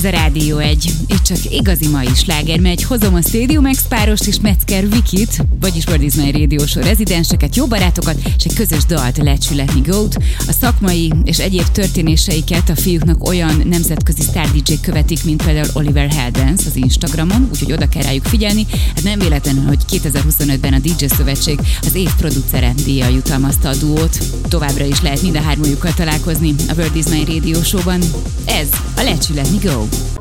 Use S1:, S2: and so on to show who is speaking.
S1: Ez a Rádió 1. Itt csak igazi mai sláger megy. Hozom a Stadium X párost és Metzger Vikit, vagyis World is My Radio Show rezidenseket, jó barátokat és egy közös dalt, Let You Let Me Go-t. A szakmai és egyéb történéseiket a fiúknak olyan nemzetközi sztár DJ-k követik, mint például Oliver Heldens az Instagramon, úgyhogy oda kell rájuk figyelni. Hát nem véletlenül, hogy 2025-ben a DJ Szövetség az év producere díjjal jutalmazta a duót. Továbbra is lehet mind a hármójukkal találkozni a World is My Radio Show-ban. Ez a Let You Let Me Go.